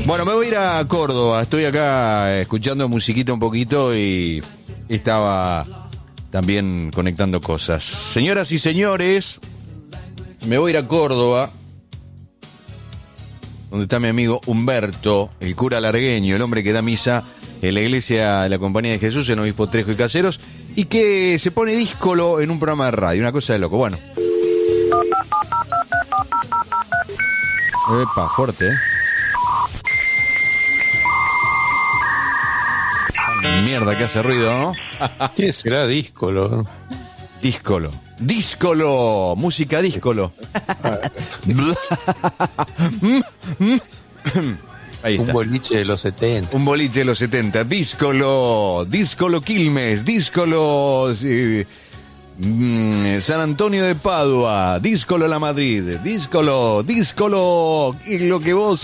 Bueno, me voy a ir a Córdoba. Estoy acá escuchando musiquita un poquito y estaba también conectando cosas. Señoras y señores, me voy a ir a Córdoba, donde está mi amigo Humberto, el cura largueño, el hombre que da misa en la iglesia de la Compañía de Jesús, en Obispo Trejo y Caseros, y que se pone díscolo en un programa de radio, una cosa de loco. Bueno. Epa, fuerte, Mierda, que hace ruido, ¿no? ¿Qué será díscolo? Díscolo. Díscolo. Música díscolo. Ahí está. Un boliche de los 70. Un boliche de los 70. Díscolo. Díscolo Quilmes. Díscolo San Antonio de Padua. Díscolo La Madrid. Díscolo. Lo que vos...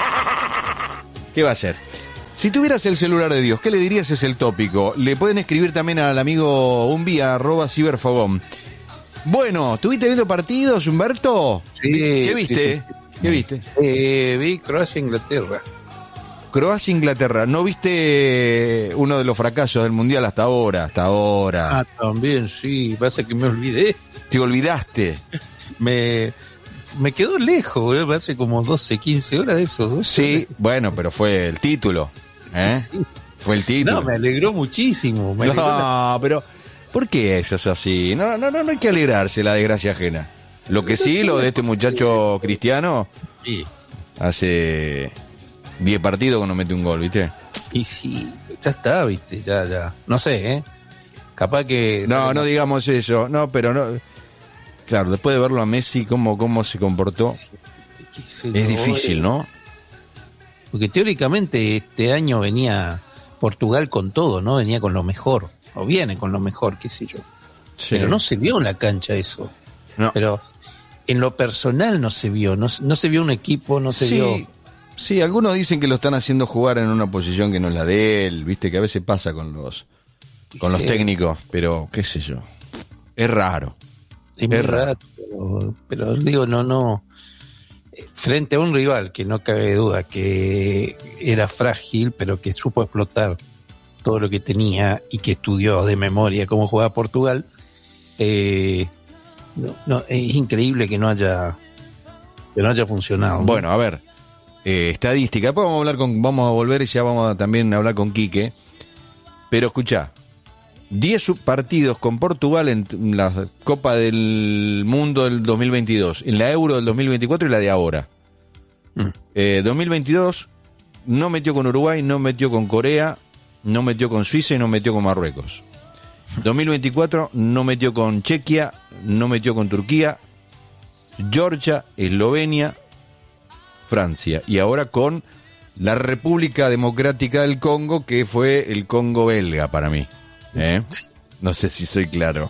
¿Qué va a ser? Si tuvieras el celular de Dios, ¿qué le dirías? Es el tópico. Le pueden escribir también al amigo Umbia, @ciberfogón. Bueno, ¿estuviste viendo partidos, Humberto? Sí. ¿Qué viste? Sí. ¿Qué viste? Vi Croacia-Inglaterra. Croacia-Inglaterra. ¿No viste uno de los fracasos del Mundial hasta ahora? Ah, también, sí. Pasa que me olvidé. ¿Te olvidaste? Me quedó lejos, hace como 12, 15 horas de esos dos. Sí, bueno, pero fue el título, Sí. Fue el título. No, me alegró muchísimo. Pero ¿por qué eso es así? No hay que alegrarse la desgracia ajena. Lo que sí, lo de este muchacho Cristiano, Sí. hace 10 partidos que no mete un gol, ¿viste? Y sí, ya está, ¿viste? Ya. No sé, Capaz que... No digamos eso. No, pero no... Claro, después de verlo a Messi, cómo se comportó, es difícil, ¿no? Porque teóricamente este año venía Portugal con todo, ¿no? Venía con lo mejor, o viene con lo mejor, qué sé yo. Sí. Pero no se vio en la cancha eso. No. Pero en lo personal no se vio, no se vio un equipo, no se vio... Sí, algunos dicen que lo están haciendo jugar en una posición que no es la de él, viste, que a veces pasa con los técnicos, pero qué sé yo, es raro. Es muy raro, pero digo, no. Frente a un rival que no cabe duda que era frágil, pero que supo explotar todo lo que tenía y que estudió de memoria cómo jugaba Portugal, es increíble que no haya funcionado, ¿no? Bueno, a ver, estadística, después vamos a volver y ya vamos a también hablar con Quique, pero escuchá. 10 partidos con Portugal en la Copa del Mundo del 2022, en la Euro del 2024 y la de ahora. 2022 no metió con Uruguay, no metió con Corea, no metió con Suiza y no metió con Marruecos. 2024 no metió con Chequia, no metió con Turquía, Georgia, Eslovenia, Francia. Y ahora con la República Democrática del Congo, que fue el Congo belga para mí. No sé si soy claro.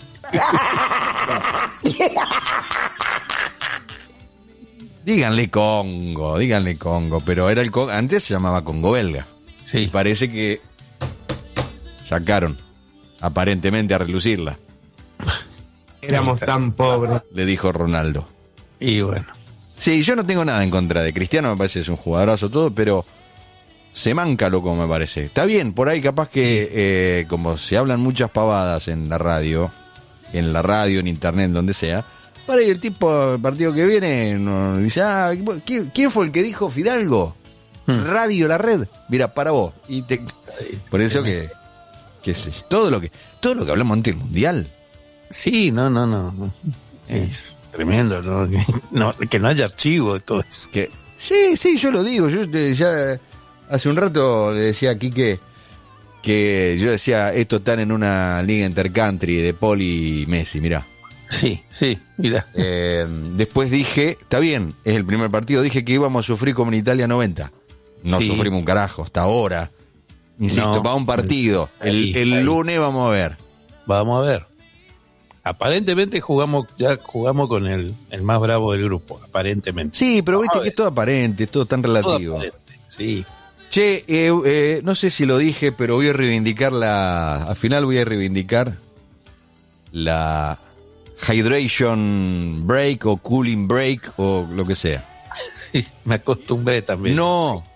Díganle Congo, pero era antes se llamaba Congo belga. Sí. Y parece que sacaron aparentemente a relucirla. Éramos tan pobres. Le dijo Ronaldo. Y bueno. Sí, yo no tengo nada en contra de Cristiano, me parece que es un jugadorazo todo, pero se manca loco, me parece. Está bien, por ahí capaz que como se hablan muchas pavadas en la radio, en internet, donde sea, para ahí el tipo, el partido que viene, dice, ¿quién fue el que dijo Fidalgo? Radio La Red. Mira, para vos. Por eso que sé, todo lo que hablamos antes del Mundial. Sí, no. Es tremendo, ¿no? Que no haya archivo de todo eso. Sí, yo lo digo. Yo ya hace un rato le decía a Quique que yo decía, esto están en una liga intercountry de Paul y Messi, mirá. Sí, mirá. Después dije, está bien, es el primer partido, dije que íbamos a sufrir como en Italia 90. No sufrimos un carajo, hasta ahora. Insisto, va un partido. El lunes vamos a ver. Vamos a ver. Aparentemente jugamos con el más bravo del grupo, aparentemente. Sí, pero viste que es todo aparente, es todo tan relativo. Sí. Che, no sé si lo dije, pero voy a reivindicar al final voy a reivindicar la hydration break o cooling break o lo que sea. Sí, me acostumbré también. No,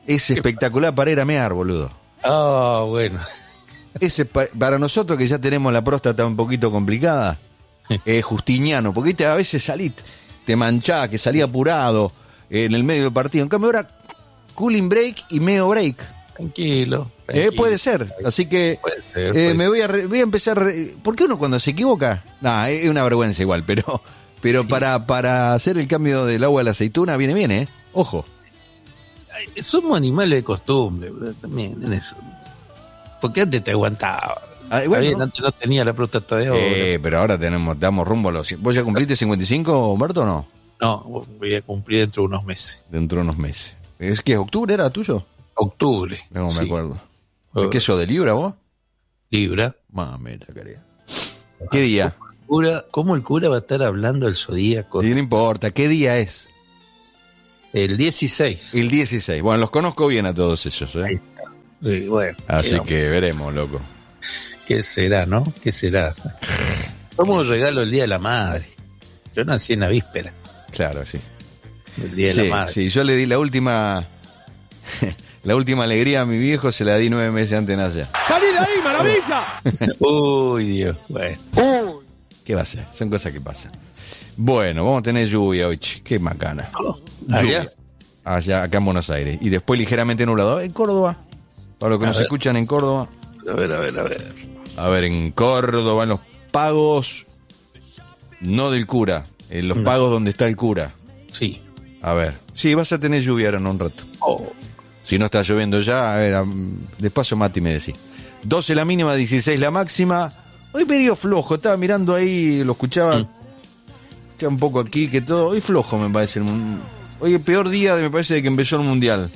Es espectacular para ir a mear, boludo. Ah, bueno. Para nosotros que ya tenemos la próstata un poquito complicada, es justiniano, porque a veces salís, te manchás, que salí apurado en el medio del partido. En cambio ahora, cooling break y meo break. Tranquilo. Puede ser, así que Puede ser, me voy a empezar. ¿Por qué uno cuando se equivoca? Nah, es una vergüenza igual, pero Sí. para hacer el cambio del agua a la aceituna viene bien, Ojo. Somos animales de costumbre, bro, también en eso. Porque antes te aguantaba. Ah, Está bueno. bien, antes no tenía la próstata de oro. Pero ahora damos rumbo a los... ¿Vos ya cumpliste 55, Humberto, o no? No, voy a cumplir dentro de unos meses. Dentro de unos meses. ¿Es que octubre era tuyo? Octubre. No me sí. acuerdo. ¿De qué sos, de Libra vos? Libra. Mamita, querida. ¿Qué día? ¿Cómo el cura va a estar hablando del zodíaco? Y no importa, ¿qué día es? El 16. El 16. Bueno, los conozco bien a todos esos, Ahí Sí, bueno, Así digamos, que veremos, loco. ¿qué será, no? ¿Qué será? Como un regalo el Día de la Madre. Yo nací en la víspera Claro, sí. del Día de Sí, la Madre. sí, yo le di la última alegría a mi viejo, se la di 9 meses antes de nacer. ¡Salí de ahí, maravilla! Uy, Dios. Bueno. ¿Qué va a ser? Son cosas que pasan. Bueno, vamos a tener lluvia hoy, che, qué macana. Allá. Allá, acá en Buenos Aires. Y después ligeramente nublado. En Córdoba. Para los que A nos ver. escuchan en Córdoba. A ver. A ver, en Córdoba, en los pagos. No del cura. En los No. pagos donde está el cura. Sí. A ver. Sí, vas a tener lluvia ahora en un rato. Oh, Si no está lloviendo ya, a ver, despacio Mati me decís. 12 la mínima, 16 la máxima. Hoy medio flojo, estaba mirando ahí, lo escuchaba. Ya un poco aquí, que todo. Hoy flojo me parece. Hoy el peor día me parece de que empezó el mundial.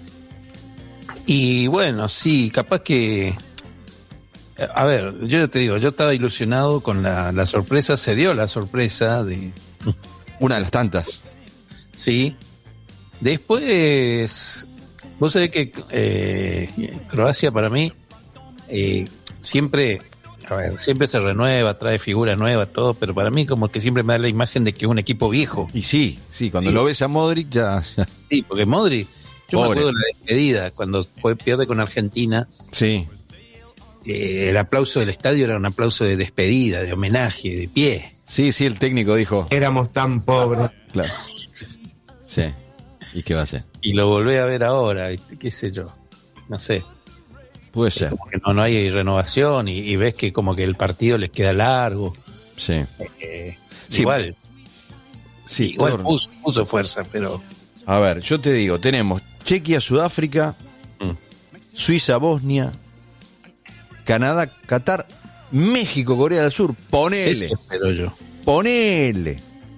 y bueno, sí, capaz que... A ver, yo ya te digo, yo estaba ilusionado con la sorpresa, se dio la sorpresa de... Una de las tantas. Sí. Después, vos sabés que Croacia para mí siempre, a ver, siempre se renueva, trae figuras nuevas, todo, pero para mí como que siempre me da la imagen de que es un equipo viejo. Y sí, cuando Sí. lo ves a Modric ya. Sí, porque Modric, yo me Pobre. acuerdo de la despedida, cuando pierde con Argentina, Sí. el aplauso del estadio era un aplauso de despedida, de homenaje, de pie. Sí, el técnico dijo. Éramos tan pobres. Claro. Sí. ¿Y qué va a hacer? Y lo volvé a ver ahora, ¿viste? Qué sé yo, no sé. Puede ser. Como que no hay renovación y ves que como que el partido les queda largo. Sí. Sí. Igual Sí. igual puso fuerza, pero A ver, yo te digo, tenemos Chequia, Sudáfrica, Suiza, Bosnia, Canadá, Qatar, México, Corea del Sur. Ponele, eso espero yo. ponele.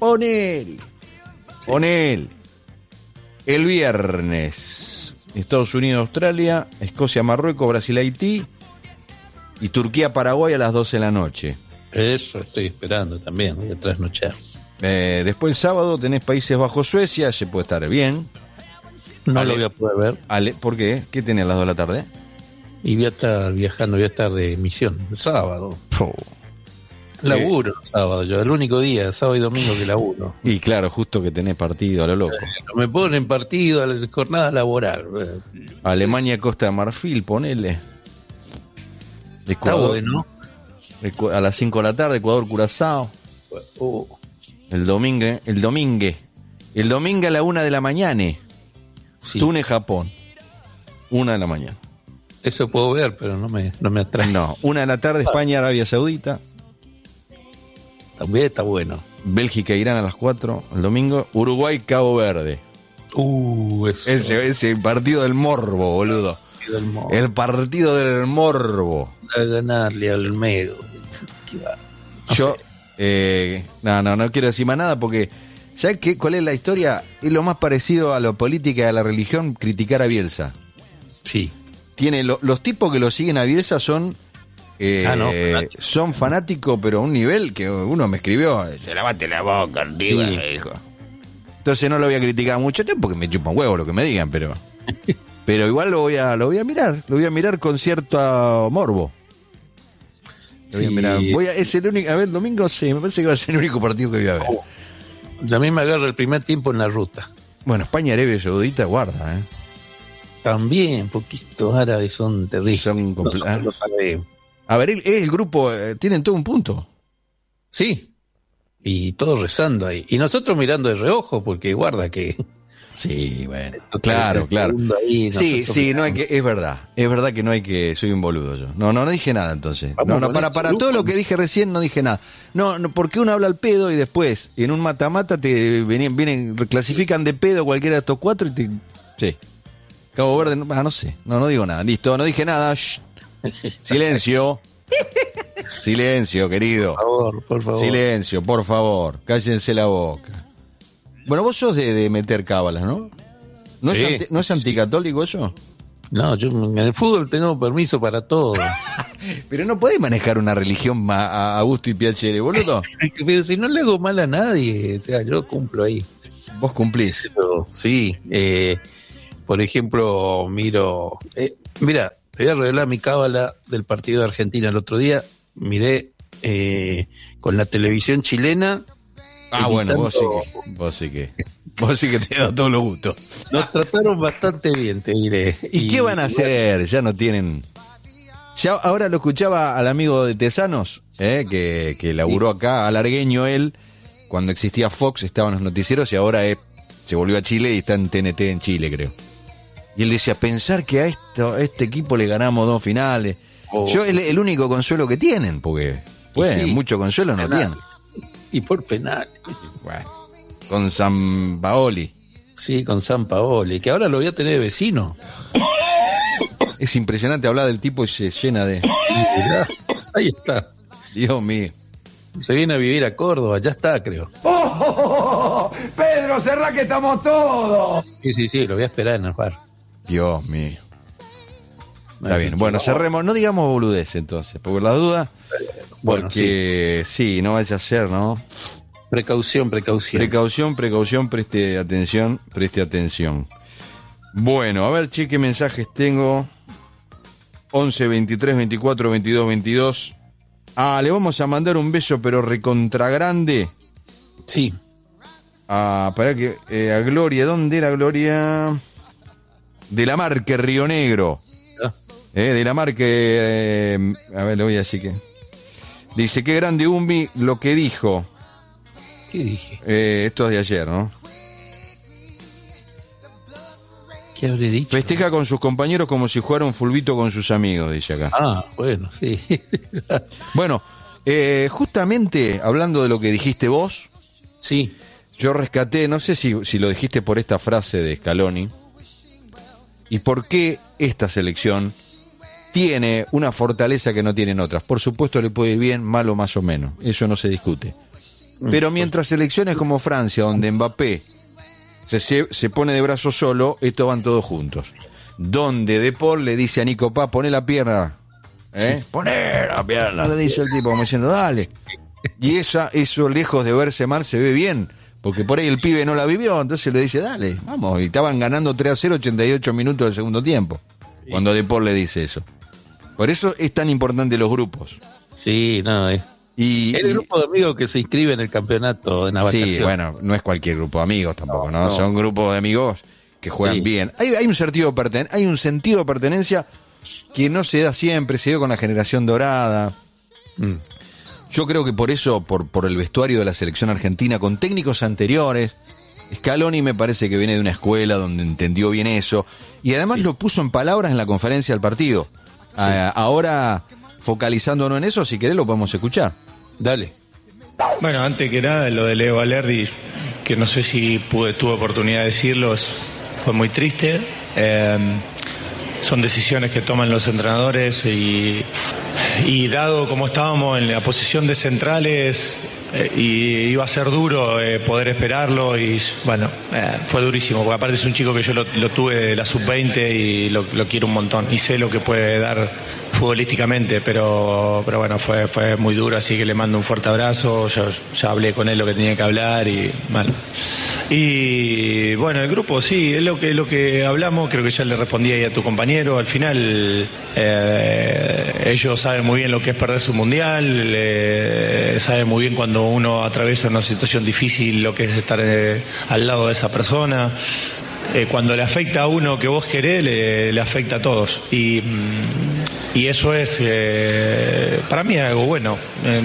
El viernes, Estados Unidos, Australia, Escocia, Marruecos, Brasil, Haití y Turquía, Paraguay a las 12 de la noche. Eso estoy esperando también, voy a trasnochar. Después el sábado tenés Países Bajos, Suecia, se puede estar bien. No Ale. lo voy a poder ver ¿Por qué? ¿Qué tenés a las 2 de la tarde? y voy a estar viajando, voy a estar de misión, el sábado. Laburo el sábado, yo, el único día, sábado y domingo que laburo. Y claro, justo que tenés partido a lo loco. No me ponen partido a la jornada laboral. Alemania, Costa de Marfil, ponele. Está Ecuador, bueno. A las 5 de la tarde, Ecuador, Curazao. El domingo a la 1 de la mañana. Sí, Túnez, Japón. 1 de la mañana. eso puedo ver, pero no me atrae. No, 1 de la tarde, España, Arabia Saudita. También está bueno. Bélgica, Irán a las 4. El domingo, Uruguay, Cabo Verde. Eso. Ese partido del morbo, boludo. El partido del morbo. A ganarle al Olmedo. Yo, no quiero decir más nada porque, ¿sabes qué? ¿Cuál es la historia? Es lo más parecido a la política y a la religión, criticar a Bielsa. Sí. Tiene los tipos que lo siguen a Bielsa son son fanáticos, pero a un nivel que uno me escribió, se lavate la boca, el tío, me dijo. Entonces no lo voy a criticar mucho porque me chupa un huevo lo que me digan, pero igual lo voy a mirar con cierto morbo. Lo voy a mirar. Es el único, a ver, el domingo sí, me parece que va a ser el único partido que voy a ver. A mí me agarra el primer tiempo en la ruta. Bueno, España, Arabia Saudita, guarda, también, porque estos árabes son terribles. Son Nosotros lo sabemos. A ver, el grupo, tienen todo un punto. Sí, y todos rezando ahí. Y nosotros mirando de reojo, porque guarda que... Sí, bueno, claro. Ahí, Sí, no hay que, es verdad que no hay que, soy un boludo yo. No dije nada entonces. Para todo lo que dije recién no dije nada. No, porque uno habla al pedo y después en un mata-mata te vienen, clasifican de pedo cualquiera de estos cuatro y te... Sí. Cabo Verde, no sé, no digo nada. Listo, no dije nada. Shh. Silencio. Silencio, querido. Por favor. Silencio, por favor. Cállense la boca. Bueno, vos sos de meter cábalas, ¿no? ¿No es anticatólico eso? No, yo en el fútbol tengo permiso para todo. Pero no podés manejar una religión a gusto y piacere, boludo. Pero si no le hago mal a nadie, o sea, yo cumplo ahí. Vos cumplís. Pero, sí, por ejemplo, mira, te voy a revelar mi cábala del partido de Argentina el otro día. Miré con la televisión chilena. Bueno, vos sí que te da todos los gustos. Nos trataron bastante bien, te diré. ¿Y qué van a hacer? Ya no tienen... Ya ahora lo escuchaba al amigo de Tesanos, que laburó acá, alargueño él, cuando existía Fox, estaba en los noticieros y ahora se volvió a Chile y está en TNT en Chile, creo. Y él decía, pensar que a este equipo le ganamos 2 finales. Yo el único consuelo que tienen, porque mucho consuelo no tienen. Y por penal. Bueno, con San Paoli. Sí, con San Paoli, que ahora lo voy a tener de vecino. Es impresionante hablar del tipo y se llena de... Ahí está. Dios mío. Se viene a vivir a Córdoba, ya está, creo. Pedro, cerrá que estamos todos. Sí, lo voy a esperar en el bar. Dios mío. Está bien, bueno, cerremos, no digamos boludez entonces, por la duda, porque sí, no vaya a ser, ¿no? Precaución. Precaución, preste atención. Bueno, a ver, che, qué mensajes tengo. 11 23 24 22 22. Le vamos a mandar un beso, pero recontra grande. Sí. A Gloria, ¿dónde era Gloria? De la Marque, Río Negro. De la Marque, a ver, le voy a decir que... Dice, qué grande Umbi lo que dijo. ¿Qué dije? Esto es de ayer, ¿no? ¿Qué habré dicho? Festeja con sus compañeros como si jugara un fulbito con sus amigos, dice acá. Bueno, sí. Bueno, justamente hablando de lo que dijiste vos, sí, yo rescaté, no sé si lo dijiste por esta frase de Scaloni, y por qué esta selección tiene una fortaleza que no tienen otras. Por supuesto le puede ir bien, mal o más o menos, eso no se discute. Pero mientras selecciones como Francia, donde Mbappé se pone de brazo solo, estos van todos juntos. Donde De Paul le dice a Nico Paz, poné la pierna, poné la pierna, le dice el tipo como diciendo, dale. Y eso lejos de verse mal se ve bien, porque por ahí el pibe no la vivió, entonces le dice, dale, vamos. Y estaban ganando 3-0, 88 minutos del segundo tiempo, cuando De Paul le dice eso. Por eso es tan importante los grupos. Sí, no, el grupo de amigos que se inscribe en el campeonato de natación. Sí, bueno, no es cualquier grupo de amigos tampoco, ¿no? Son grupos de amigos que juegan bien. Hay un sentido de pertenencia que no se da siempre, se dio con la generación dorada. Yo creo que por eso, por el vestuario de la selección argentina, con técnicos anteriores, Scaloni me parece que viene de una escuela donde entendió bien eso, y además lo puso en palabras en la conferencia del partido. Ahora, focalizándonos en eso, si querés lo podemos escuchar. Dale. Bueno, antes que nada, lo de Leo Valerdi, que no sé si tuve oportunidad de decirlo, fue muy triste. Son decisiones que toman los entrenadores y dado como estábamos en la posición de centrales, y iba a ser duro poder esperarlo, y bueno, fue durísimo, porque aparte es un chico que yo lo tuve de la sub-20 y lo quiero un montón y sé lo que puede dar futbolísticamente, pero bueno, fue muy duro, así que le mando un fuerte abrazo. Yo ya hablé con él lo que tenía que hablar y bueno. Y bueno, el grupo sí, es lo que hablamos, creo que ya le respondí ahí a tu compañero. Al final ellos saben muy bien lo que es perderse un mundial, saben muy bien cuando uno atraviesa una situación difícil lo que es estar al lado de esa persona. cuando le afecta a uno que vos querés, le afecta a todos. Y eso es, para mí, algo bueno.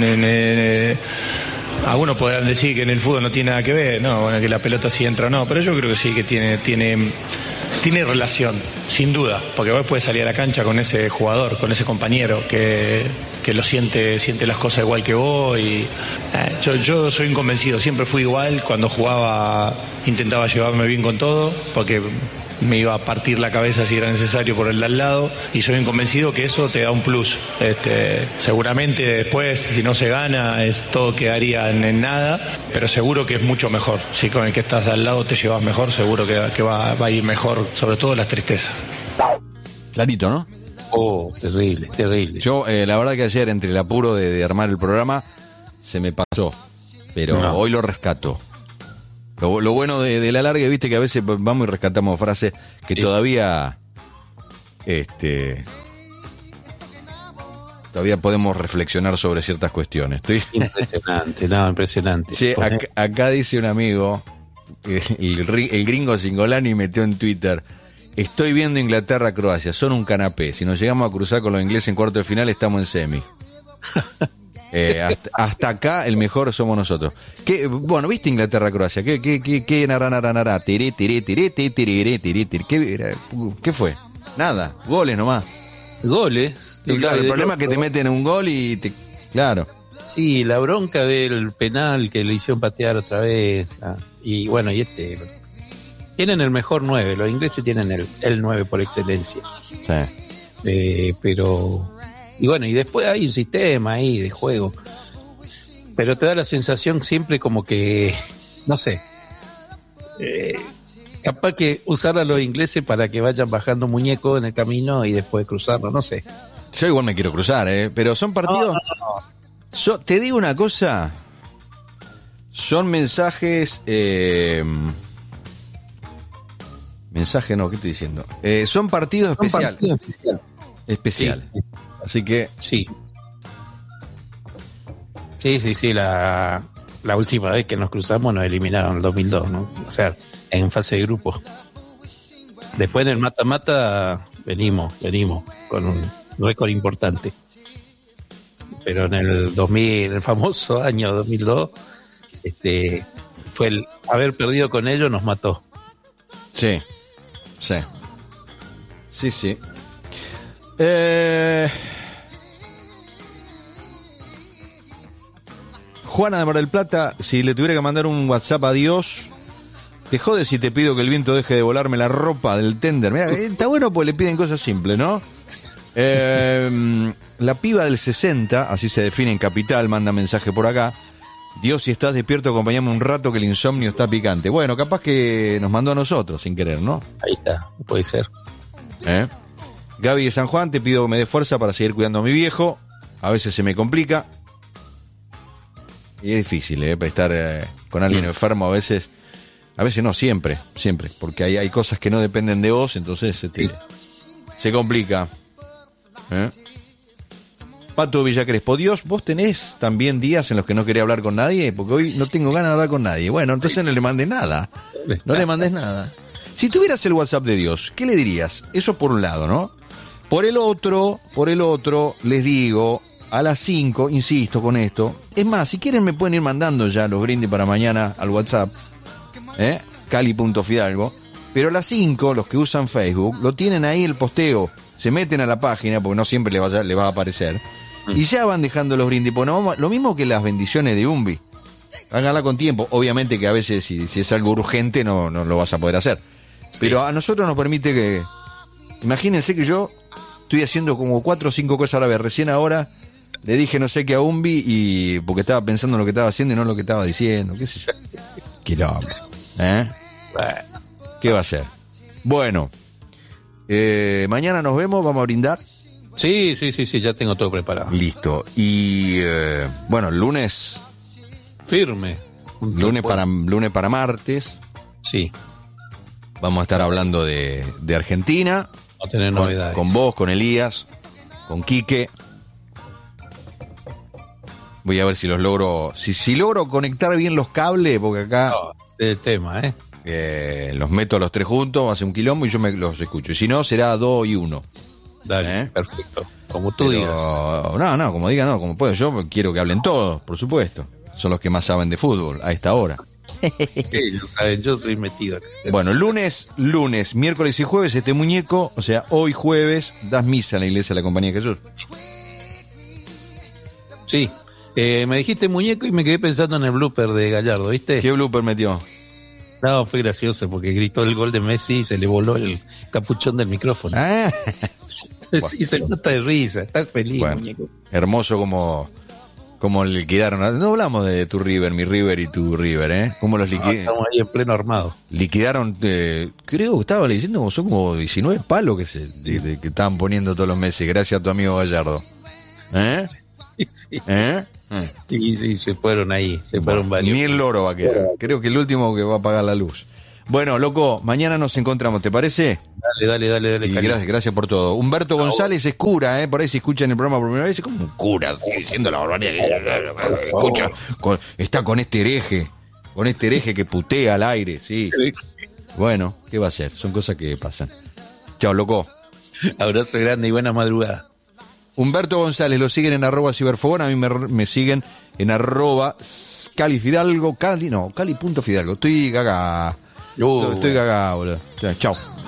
Algunos podrán decir que en el fútbol no tiene nada que ver, no, bueno, que la pelota sí entra o no, pero yo creo que sí, que tiene relación, sin duda, porque vos puedes salir a la cancha con ese jugador, con ese compañero que lo siente las cosas igual que vos. Y yo soy un convencido, siempre fui igual. Cuando jugaba intentaba llevarme bien con todo, porque me iba a partir la cabeza si era necesario por el de al lado, y soy un convencido que eso te da un plus. Seguramente después, si no se gana, todo quedaría en nada, pero seguro que es mucho mejor. Si con el que estás al lado te llevas mejor, seguro que va a ir mejor, sobre todo las tristezas. Clarito, ¿no? Oh, terrible, terrible. Yo, la verdad que ayer, entre el apuro de armar el programa, se me pasó, pero hoy lo rescato. Lo bueno de la larga, viste que a veces vamos y rescatamos frases que todavía podemos reflexionar sobre ciertas cuestiones. Impresionante. Sí, acá dice un amigo, el gringo Singolani metió en Twitter: estoy viendo Inglaterra-Croacia, son un canapé. Si nos llegamos a cruzar con los ingleses en cuarto de final, estamos en semi. Hasta acá el mejor somos nosotros. Bueno, ¿viste Inglaterra-Croacia? ¿Qué nará? Tiré. ¿Qué fue? Nada, goles nomás. Goles. Y claro, el problema es que te meten un gol y claro. Sí, la bronca del penal que le hicieron patear otra vez. Y bueno, tienen el mejor 9, los ingleses tienen el 9 por excelencia. Sí. Pero... Y bueno, y después hay un sistema ahí de juego. Pero te da la sensación siempre como que, no sé, capaz que usar a los ingleses para que vayan bajando muñecos en el camino y después cruzarlo, no sé. Yo igual me quiero cruzar, pero son partidos... No. Te digo una cosa, son mensajes... mensaje no, ¿qué estoy diciendo? Son partidos especiales. Especial. Sí. Así que... Sí, la última vez que nos cruzamos nos eliminaron en el 2002, ¿no? O sea, en fase de grupos. Después en el mata-mata venimos con un récord importante. Pero en el 2000, en el famoso año 2002, fue el haber perdido con ellos nos mató. Sí. Juana de Mar del Plata: si le tuviera que mandar un WhatsApp a Dios, te jode si te pido que el viento deje de volarme la ropa del tender. Mirá, está bueno porque le piden cosas simples, ¿no? La piba del 60, así se define en Capital, manda mensaje por acá: Dios, si estás despierto, acompañame un rato que el insomnio está picante. Bueno, capaz que nos mandó a nosotros sin querer, ¿no? Ahí está, puede ser. Gaby de San Juan: te pido que me dé fuerza para seguir cuidando a mi viejo. A veces se me complica. Y es difícil, para estar con alguien enfermo a veces no, siempre, porque hay cosas que no dependen de vos, entonces se complica. Pato Villa Crespo: Dios, vos tenés también días en los que no querés hablar con nadie, porque hoy no tengo ganas de hablar con nadie. Bueno, entonces no le mandes nada. No le mandes nada. Si tuvieras el WhatsApp de Dios, ¿qué le dirías? Eso por un lado, ¿no? Por el otro, les digo, a las 5, insisto con esto. Es más, si quieren me pueden ir mandando ya los brindis para mañana al WhatsApp, cali.fidalgo. Pero a las 5, los que usan Facebook, lo tienen ahí el posteo. Se meten a la página, porque no siempre le va a aparecer. Y ya van dejando los brindis. Bueno, lo mismo que las bendiciones de Umbi. Háganla con tiempo. Obviamente que a veces, si es algo urgente, no lo vas a poder hacer. Sí. Pero a nosotros nos permite que... Imagínense que yo estoy haciendo como 4 o 5 cosas a la vez. Recién ahora le dije no sé qué a Umbi, y porque estaba pensando en lo que estaba haciendo y no en lo que estaba diciendo. ¿Qué sé yo? Quilombo. ¿Qué va a ser? Bueno, mañana nos vemos, vamos a brindar. Sí, ya tengo todo preparado. Listo. Y bueno, el lunes... Firme. Lunes para martes. Sí. Vamos a estar hablando de Argentina. Va a tener novedades. Con vos, con Elías, con Quique. Voy a ver si los logro... Si logro conectar bien los cables, porque acá... No, este es el tema, los meto a los 3 juntos, hace un quilombo y yo los escucho. Y si no, será 2 y 1. Dale, perfecto. Como tú digas. No, como diga, no, como puedo. Yo quiero que hablen todos, por supuesto. Son los que más saben de fútbol a esta hora. Ellos saben, yo soy metido acá. Bueno, lunes, miércoles y jueves, este muñeco, o sea, hoy jueves, das misa en la iglesia de la Compañía de Jesús. Sí, me dijiste muñeco y me quedé pensando en el blooper de Gallardo, ¿viste? ¿Qué blooper metió? No, fue gracioso porque gritó el gol de Messi y se le voló el capuchón del micrófono. Ah. Sí, se nota de risa, está feliz, Bueno, muñeco. hermoso como liquidaron. No hablamos de tu River, mi River y tu River, ¿eh? Cómo los liquidaron. Estamos ahí en pleno armado. Liquidaron, creo que estaba diciendo, son como 19 palos que estaban poniendo todos los meses, gracias a tu amigo Gallardo. ¿Eh? Sí. ¿Eh? Sí, se fueron ahí, fueron varios. Ni el loro va a quedar. Creo que el último que va a apagar la luz. Bueno, loco, mañana nos encontramos, ¿te parece? Dale. Y gracias por todo. Humberto González es cura, por ahí se escucha en el programa por primera vez, como un cura, sigue diciendo la barbaridad. Escucha, está con este hereje que putea al aire, sí. Bueno, ¿qué va a hacer? Son cosas que pasan. Chao, loco. Abrazo grande y buena madrugada. Humberto González, lo siguen en @ciberfogón, a mí me siguen en @califidalgo, cali.fidalgo. Estoy gaga. Estoy gaga, boludo. Chao.